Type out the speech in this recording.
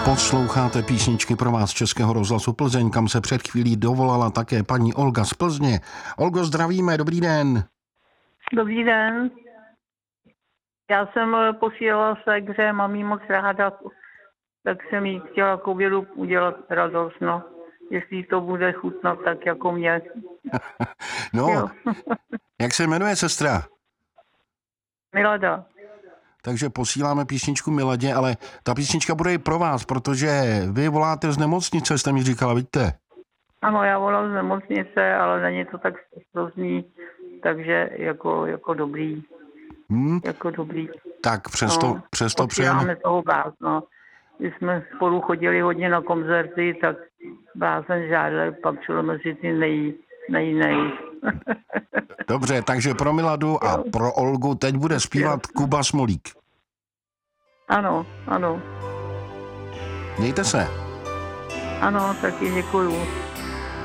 Posloucháte písničky pro vás z Českého rozhlasu Plzeň, kam se před chvílí dovolala také paní Olga z Plzně. Olgo, zdravíme, dobrý den. Dobrý den. Já jsem posílala segře, mám jí moc ráda, tak jsem jí chtěla k obědu udělat radost, no. Jestli to bude chutnat tak jako mě. No, jak se jmenuje sestra? Milada. Takže posíláme písničku Miladě, ale ta písnička bude i pro vás, protože vy voláte z nemocnice, jste mi říkala, vidíte? Ano, já volám z nemocnice, ale není to tak hrozný, takže jako dobrý. Jako dobrý. Tak přesto přejeme. Posíláme toho vás, no. Když jsme spolu chodili hodně na koncerty, tak bázen žádal, patřilo mezi ty nej. Dobře, takže pro Miladu a pro Olgu teď bude zpívat Kuba Smolík. Ano. Mějte se. Ano, taky děkuju.